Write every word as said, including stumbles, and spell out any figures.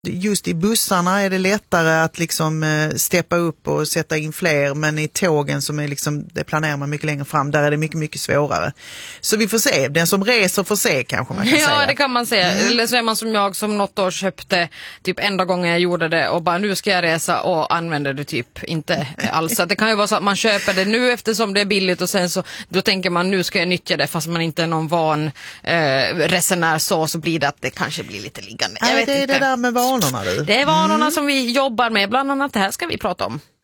Just i bussarna är det lättare att liksom eh, steppa upp och sätta in fler, men i tågen som är liksom, det planerar man mycket längre fram, där är det mycket, mycket svårare. Så vi får se, den som reser får se kanske man kan ja, säga. Ja, det kan man säga. Mm. Eller så är man som jag som något år köpte typ enda gången jag gjorde det och bara nu ska jag resa och använder det typ inte alls. Så det kan ju vara så att man köper det nu eftersom det är billigt och sen så då tänker man nu ska jag nyttja det fast man inte är någon van eh, resenär så så blir det att det kanske blir lite liggande. Jag Nej, vet det är inte. det där med vanorna du. Det är vanorna mm. som vi jobbar med, bland annat det här ska vi prata om.